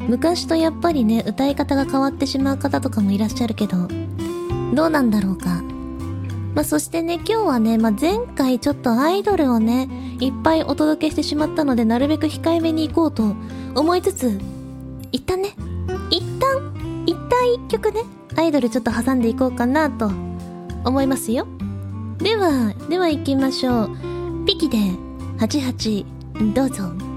昔とやっぱりね、歌い方が変わってしまう方とかもいらっしゃるけど、どうなんだろうか。そしてね、今日はね、前回ちょっとアイドルをね、いっぱいお届けしてしまったので、なるべく控えめに行こうと思いつつ、一旦一曲ね、アイドルちょっと挟んでいこうかなと思いますよ。では行きましょう。ピキで88、どうぞ。